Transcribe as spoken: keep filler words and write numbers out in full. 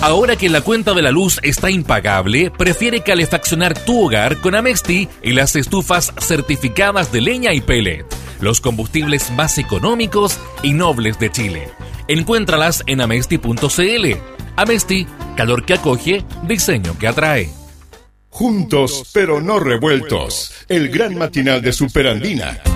Ahora que la cuenta de la luz está impagable, prefiere calefaccionar tu hogar con Amesti y las estufas certificadas de leña y pellet, los combustibles más económicos y nobles de Chile. Encuéntralas en amesti punto cl. Amesti, calor que acoge, diseño que atrae. Juntos pero no revueltos, el gran matinal de Superandina.